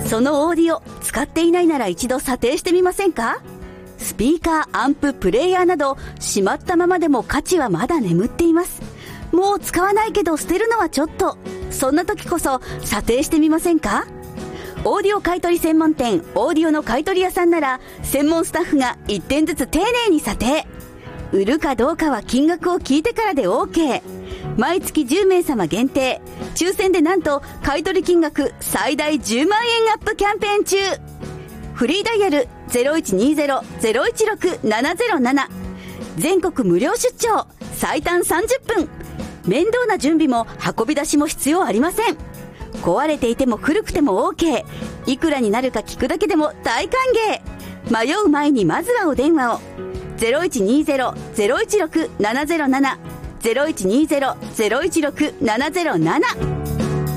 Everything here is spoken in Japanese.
そのオーディオ使っていないなら一度査定してみませんか？スピーカー、アンプ、プレイヤーなどしまったままでも価値はまだ眠っています。もう使わないけど捨てるのはちょっと。そんな時こそ査定してみませんか？オーディオ買取専門店オーディオの買取屋さんなら専門スタッフが1点ずつ丁寧に査定。売るかどうかは金額を聞いてからで OK。 毎月10名様限定抽選でなんと買取金額最大10万円アップキャンペーン中。フリーダイヤル 0120-016-707 全国無料出張最短30分。面倒な準備も運び出しも必要ありません。壊れていても古くても OK。 いくらになるか聞くだけでも大歓迎。迷う前にまずはお電話を。 0120-016-707 0120-016-707